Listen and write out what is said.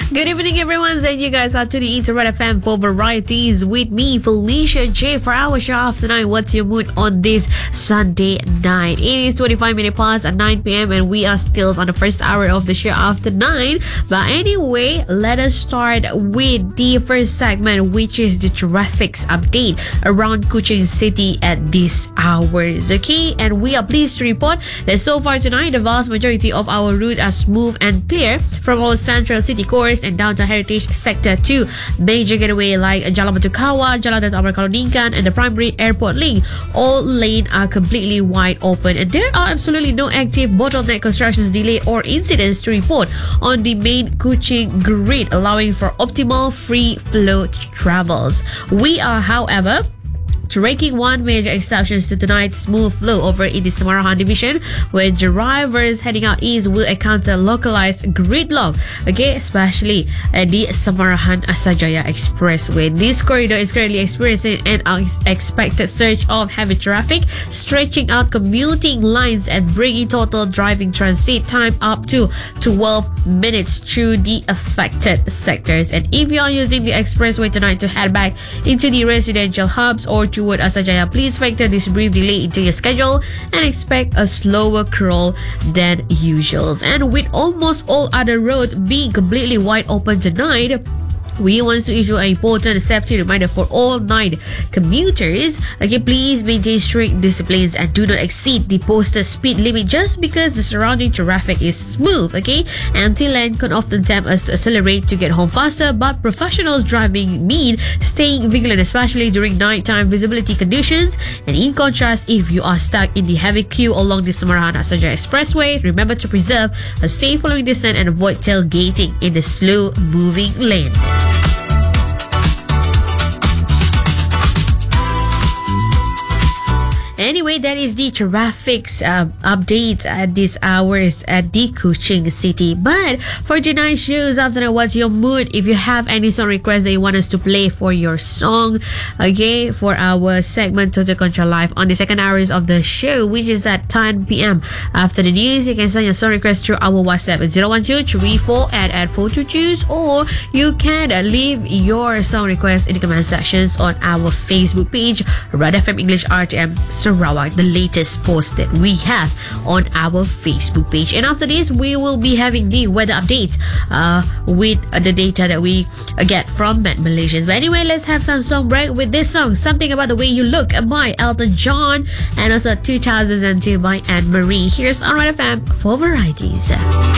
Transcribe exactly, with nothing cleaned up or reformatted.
Good evening, everyone. Thank you guys are tuning in to Red F M for varieties with me, Felicia J, for our show after nine. What's your mood on this Sunday night? It is twenty-five minutes past at nine p.m. and we are still on the first hour of the show after nine. But anyway, let us start with the first segment, which is the traffic's update around Kuching City at these hours. Okay, and we are pleased to report that so far tonight, the vast majority of our route are smooth and clear from our central city course and downtown heritage sector to major getaway like Jalan Batu Kawah, Jalan Dato' Amar Kalodingkan and the primary airport link. All lanes are completely wide open and there are absolutely no active bottleneck constructions, delay or incidents to report on the main Kuching grid, allowing for optimal free flow travels. We are, however, making one major exceptions to tonight's smooth flow over in the Samarahan division, where drivers heading out east will encounter localized gridlock, okay, especially at the Samarahan Asajaya Expressway. This corridor is currently experiencing an unexpected surge of heavy traffic, stretching out commuting lines and bringing total driving transit time up to twelve minutes through the affected sectors. And if you are using the expressway tonight to head back into the residential hubs or to toward Asajaya, please factor this brief delay into your schedule and expect a slower crawl than usual. And with almost all other roads being completely wide open tonight, we want to issue an important safety reminder for all night commuters. Okay, please maintain strict disciplines and do not exceed the posted speed limit just because the surrounding traffic is smooth. Okay, empty lane can often tempt us to accelerate to get home faster, but professionals driving mean staying vigilant, especially during nighttime visibility conditions. And in contrast, if you are stuck in the heavy queue along the Samarahan Asajaya Expressway, remember to preserve a safe following distance and avoid tailgating in the slow moving lane. Anyway, that is the traffic's uh, update at these hours at the Kuching City. But for tonight's shows, after that, what's your mood? If you have any song requests that you want us to play for your song, okay, for our segment Total Control Live on the second hours of the show, which is at ten p.m. After the news, you can send your song request through our WhatsApp at zero one two three four at at four two two, or you can uh, leave your song request in the comment sections on our Facebook page, Red F M English R T M Sarawak, the latest post that we have on our Facebook page. And after this, we will be having the weather updates uh, with uh, the data that we uh, get from Met Malaysians. But anyway, let's have some song break with this song, Something About the Way You Look by Elton John, and also two thousand two by Anne Marie. Here's on Red F M for varieties.